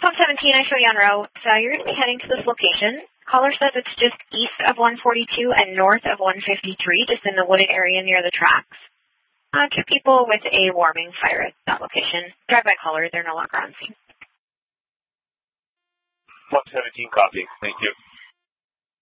Pump 17, I show you en route. So you're going to be heading to this location. Caller says it's just east of 142 and north of 153, just in the wooded area near the tracks. 2 people with a warming fire at that location. Drive-by caller, they're no longer on scene. Pump 17, copy. Thank you.